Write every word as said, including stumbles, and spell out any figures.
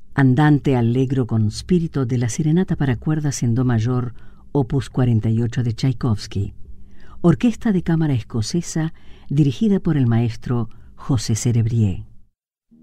Andante allegro con spirito de la Serenata para cuerdas en do mayor, opus cuarenta y ocho de Tchaikovsky, orquesta de cámara escocesa dirigida por el maestro José Cerebrier.